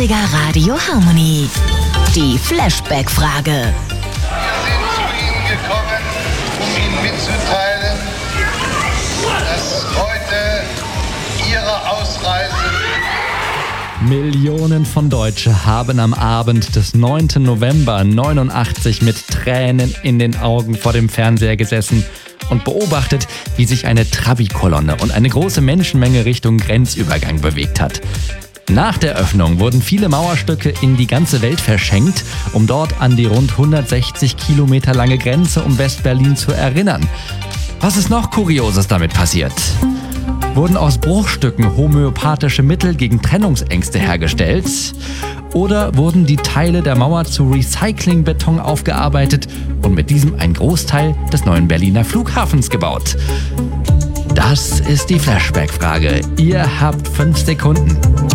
80er Radio Harmony. Die Flashback-Frage. Wir sind zu Ihnen gekommen, um Ihnen mitzuteilen, dass heute Ihre Ausreise... Millionen von Deutschen haben am Abend des 9. November 1989 mit Tränen in den Augen vor dem Fernseher gesessen und beobachtet, wie sich eine Trabi-Kolonne und eine große Menschenmenge Richtung Grenzübergang bewegt hat. Nach der Öffnung wurden viele Mauerstücke in die ganze Welt verschenkt, um dort an die rund 160 Kilometer lange Grenze um West-Berlin zu erinnern. Was ist noch Kurioses damit passiert? Wurden aus Bruchstücken homöopathische Mittel gegen Trennungsängste hergestellt? Oder wurden die Teile der Mauer zu Recyclingbeton aufgearbeitet und mit diesem ein Großteil des neuen Berliner Flughafens gebaut? Das ist die Flashback-Frage. Ihr habt 5 Sekunden.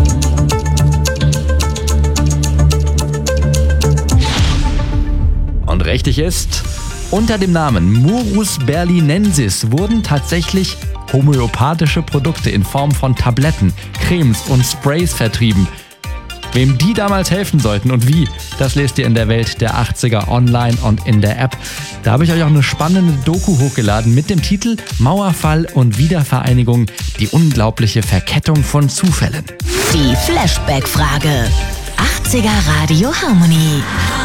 Und richtig ist, unter dem Namen Murus berlinensis wurden tatsächlich homöopathische Produkte in Form von Tabletten, Cremes und Sprays vertrieben. Wem die damals helfen sollten und wie, das lest ihr in der Welt der 80er online und in der App. Da habe ich euch auch eine spannende Doku hochgeladen mit dem Titel Mauerfall und Wiedervereinigung, die unglaubliche Verkettung von Zufällen. Die Flashback-Frage. 80er Radio Harmony.